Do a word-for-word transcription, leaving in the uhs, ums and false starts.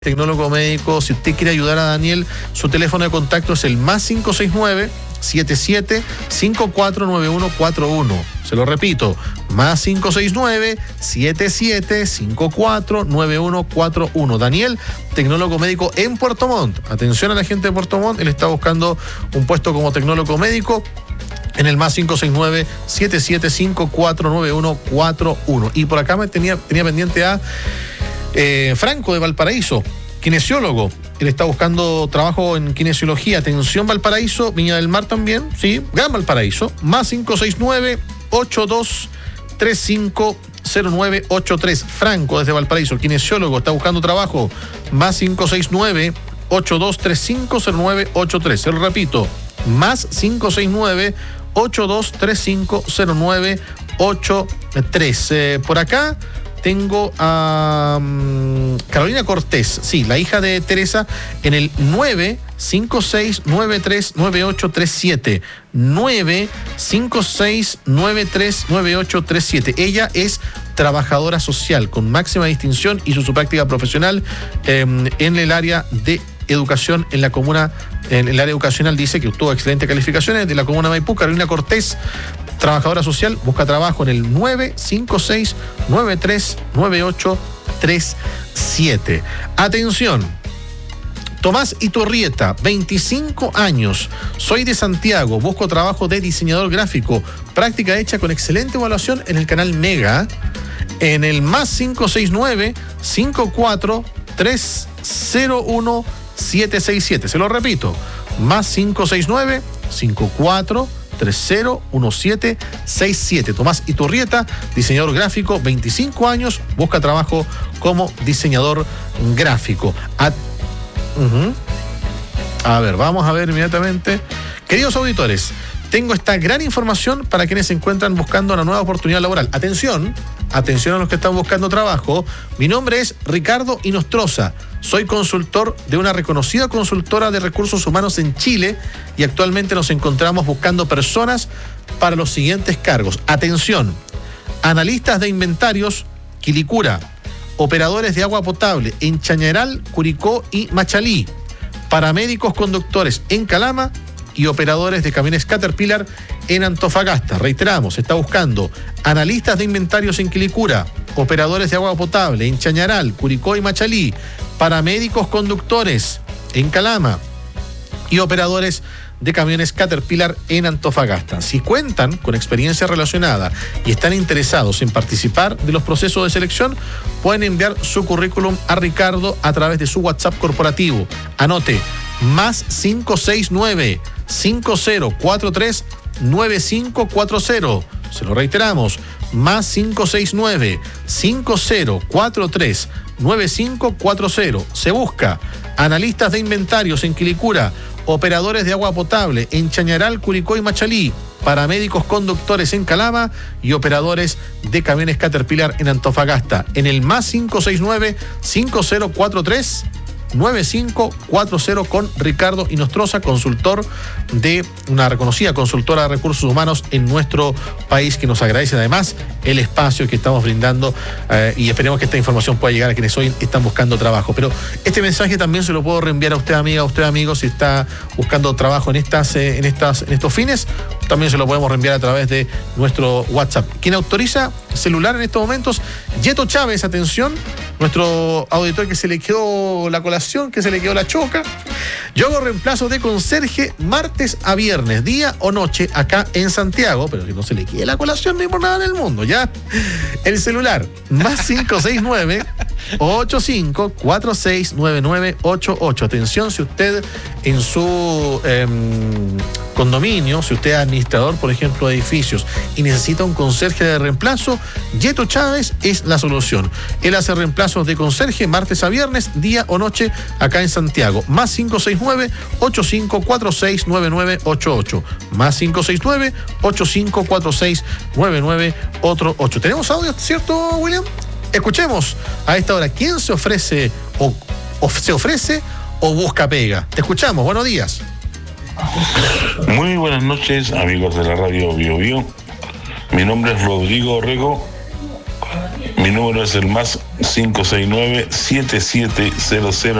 Tecnólogo médico, si usted quiere ayudar a Daniel, su teléfono de contacto es el más cinco seis nueve, siete siete cinco cuatro nueve uno cuatro uno. Se lo repito, más cinco seis nueve, siete siete cinco cuatro nueve uno cuatro uno. Daniel, tecnólogo médico en Puerto Montt. Atención a la gente de Puerto Montt, él está buscando un puesto como tecnólogo médico en el más cinco seis nueve, siete siete cinco cuatro nueve uno cuatro uno. Y por acá me tenía, tenía pendiente a Eh, Franco de Valparaíso, kinesiólogo. Él está buscando trabajo en kinesiología. Atención, Valparaíso, Viña del Mar también, sí, Gran Valparaíso. Más cinco seis nueve, ocho dos tres cinco cero nueve ocho tres. Franco desde Valparaíso, kinesiólogo, está buscando trabajo. Más cinco seis nueve, ocho dos tres cinco cero nueve ocho tres. Se lo repito, más cinco seis nueve, ocho dos tres cinco cero nueve ocho tres. Eh, por acá tengo a um, Carolina Cortés, sí, la hija de Teresa, en el nueve cinco seis nueve tres nueve ocho tres siete. nueve cinco seis nueve tres nueve ocho tres siete. Ella es trabajadora social con máxima distinción y su, su práctica profesional eh, en el área de educación en la comuna, en el área educacional. Dice que obtuvo excelentes calificaciones de la comuna de Maipú. Carolina Cortés, trabajadora social, busca trabajo en el nueve cinco seis nueve tres nueve ocho tres siete. Atención, Tomás Iturrieta, veinticinco años, soy de Santiago, busco trabajo de diseñador gráfico, práctica hecha con excelente evaluación en el canal Mega, en el más cinco seis nueve, cinco cuatro tres cero uno siete seis siete. Se lo repito, más cinco seis nueve, cinco cuatro tres cero uno siete seis siete. Tomás Iturrieta, diseñador gráfico, veinticinco años, busca trabajo como diseñador gráfico. A, uh-huh. a ver, vamos a ver inmediatamente. Queridos auditores, tengo esta gran información para quienes se encuentran buscando una nueva oportunidad laboral. Atención, atención a los que están buscando trabajo. Mi nombre es Ricardo Inostroza. Soy consultor de una reconocida consultora de recursos humanos en Chile y actualmente nos encontramos buscando personas para los siguientes cargos. Atención, analistas de inventarios, Quilicura, operadores de agua potable en Chañaral, Curicó y Machalí, paramédicos conductores en Calama y operadores de camiones Caterpillar en Antofagasta. Reiteramos, está buscando analistas de inventarios en Quilicura, operadores de agua potable en Chañaral, Curicó y Machalí, paramédicos conductores en Calama y operadores de camiones Caterpillar en Antofagasta. Si cuentan con experiencia relacionada y están interesados en participar de los procesos de selección, pueden enviar su currículum a Ricardo a través de su WhatsApp corporativo. Anote, más cinco seis nueve, cinco cero cuatro tres nueve cinco cuatro cero. Se lo reiteramos, más cinco seis nueve, cinco cero cuatro tres nueve cinco cuatro cero. Se busca analistas de inventarios en Quilicura, operadores de agua potable en Chañaral, Curicó y Machalí, paramédicos conductores en Calama y operadores de camiones Caterpillar en Antofagasta. En el más cinco seis nueve, cinco cero cuatro tres nueve cinco cuatro cero con Ricardo Inostroza, consultor de una reconocida consultora de recursos humanos en nuestro país, que nos agradece además el espacio que estamos brindando eh, y esperemos que esta información pueda llegar a quienes hoy están buscando trabajo. Pero este mensaje también se lo puedo reenviar a usted, amiga, a usted, amigo, si está buscando trabajo en estas, eh, en estas, en estos fines, también se lo podemos reenviar a través de nuestro WhatsApp. Quien autoriza celular en estos momentos, Yeto Chávez, atención, nuestro auditor que se le quedó la colación, que se le quedó la choca. Yo hago reemplazo de conserje martes a viernes, día o noche, acá en Santiago, pero que no se le quede la colación ni por nada en el mundo, ¿ya? El celular, más cinco seis nueve, ocho cinco cuatro seis nueve nueve ocho ocho. Atención, si usted en su eh, condominio, si usted es administrador, por ejemplo, de edificios y necesita un conserje de reemplazo, Yeto Chávez es la solución. Él hace reemplazos de conserje martes a viernes, día o noche, acá en Santiago. Más cinco seis nueve, ocho cinco cuatro seis nueve nueve ocho ocho. Más cinco seis nueve, ocho cinco cuatro seis nueve nueve ocho ocho. ¿Tenemos audio, cierto, William? Escuchemos a esta hora quién se ofrece o, o se ofrece o busca pega. Te escuchamos, buenos días. Muy buenas noches, amigos de la radio Bio Bio. Mi nombre es Rodrigo Orrego. Mi número es el más cinco seis nueve siete siete cero cero